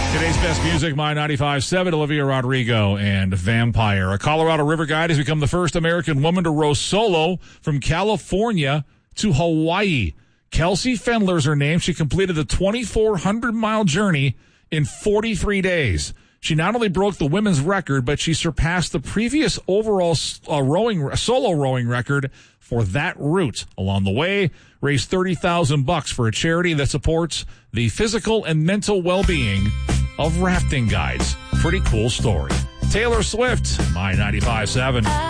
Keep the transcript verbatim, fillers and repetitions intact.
Today's best music, My ninety-five point seven, Olivia Rodrigo and Vampire. A Colorado River guide has become the first American woman to row solo from California to Hawaii. Kelsey Fendler's her name. She completed the twenty-four hundred mile journey in forty-three days. She not only broke the women's record, but she surpassed the previous overall uh, rowing solo rowing record for that route. Along the way, raised thirty thousand bucks for a charity that supports the physical and mental well-being of rafting guides. Pretty cool story. Taylor Swift, My ninety-five point seven.